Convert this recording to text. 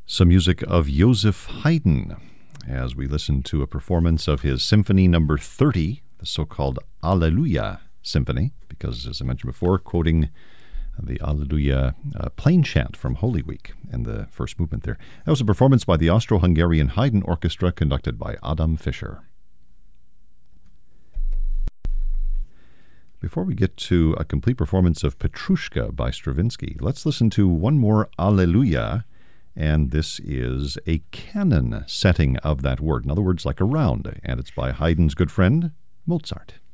Some music of Joseph Haydn as we listen to a performance of his Symphony Number 30, the so-called Alleluia Symphony, because, as I mentioned before, quoting the Alleluia plain chant from Holy Week in the first movement there. That was a performance by the Austro-Hungarian Haydn Orchestra conducted by Adam Fischer. Before we get to a complete performance of Petrushka by Stravinsky, let's listen to one more Alleluia, and this is a canon setting of that word. In other words, like a round, and it's by Haydn's good friend, Mozart.